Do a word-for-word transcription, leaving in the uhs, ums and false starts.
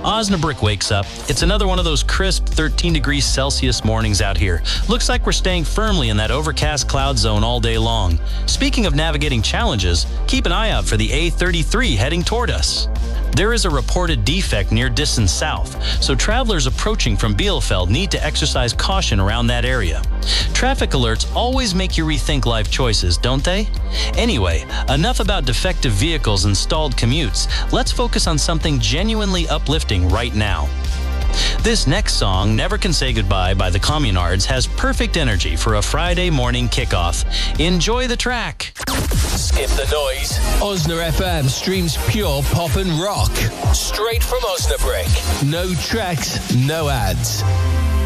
Osnabrück wakes up. It's another one of those crisp thirteen degrees Celsius mornings out here. Looks like we're staying firmly in that overcast cloud zone all day long. Speaking of navigating challenges, keep an eye out for the A thirty-three heading toward us. There is a reported defect near Dissen South, so travelers approaching from Bielefeld need to exercise caution around that area. Traffic alerts always make you rethink life choices, don't they? Anyway, enough about defective vehicles and stalled commutes. Let's focus on something genuinely uplifting right now. This next song, Never Can Say Goodbye by the Communards, has perfect energy for a Friday morning kickoff. Enjoy the track. Skip the noise. Osna F M streams pure pop and rock. Straight from Osnabrück. No tracks, no ads.